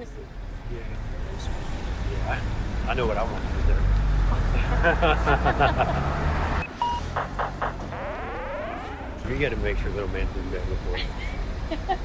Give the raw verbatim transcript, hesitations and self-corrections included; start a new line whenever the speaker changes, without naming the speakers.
me see.
Yeah. Yeah. I know what I want to do there. You got to make sure little man's in bed before.